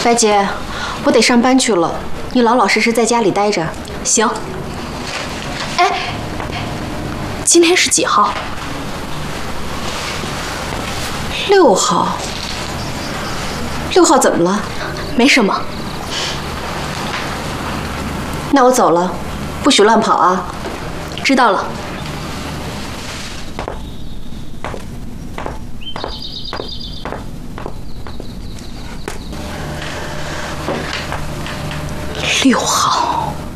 白姐，我得上班去了，你老老实实在家里待着。 行。哎，今天是几号 ？6号。6号怎么了？ 没什么。 那我走了，不许乱跑啊！ 知道了。6号。